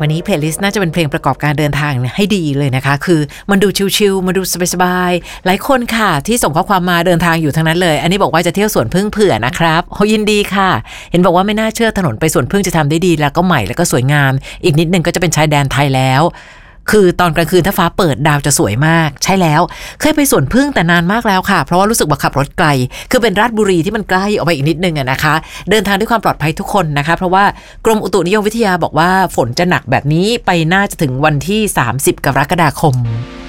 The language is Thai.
วันนี้เพลย์ลิสต์น่าจะเป็นเพลงประกอบการเดินทางให้ดีเลยนะคะคือมันดูชิลๆมันดูสบายๆหลายคนค่ะที่ส่งข้อความมาเดินทางอยู่ทั้งนั้นเลยอันนี้บอกว่าจะเที่ยวสวนพึ่งเผื่อนะครับโอ้ยินดีค่ะเห็นบอกว่าไม่น่าเชื่อถนนไปสวนพึ่งจะทำได้ดีแล้วก็ใหม่แล้วก็สวยงามอีกนิดนึงก็จะเป็นชายแดนไทยแล้วคือตอนกลางคืนถ้าฟ้าเปิดดาวจะสวยมากใช่แล้วเคยไปสวนพึ่งแต่นานมากแล้วค่ะเพราะว่ารู้สึกว่าขับรถไกลคือเป็นราชบุรีที่มันใกล้ออกไปอีกนิดนึงนะคะเดินทางด้วยความปลอดภัยทุกคนนะคะเพราะว่ากรมอุตุนิยมวิทยาบอกว่าฝนจะหนักแบบนี้ไปน่าจะถึงวันที่30 กรกฎาคม